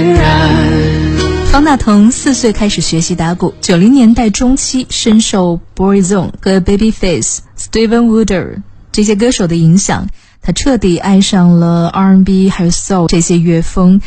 然。 方大同4岁开始学习打鼓，90年代中期深受 Boyzone 和 Babyface、Steven Wonder 这些歌手的影响，他彻底爱上了 R&B 还有 Soul 这些乐风，